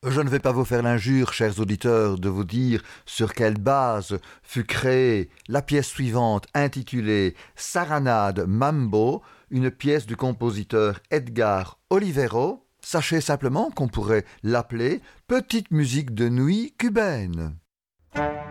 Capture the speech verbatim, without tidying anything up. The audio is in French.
Je ne vais pas vous faire l'injure, chers auditeurs, de vous dire sur quelle base fut créée la pièce suivante intitulée Saranade Mambo, une pièce du compositeur Edgar Olivero. Sachez simplement qu'on pourrait l'appeler Petite musique de nuit cubaine.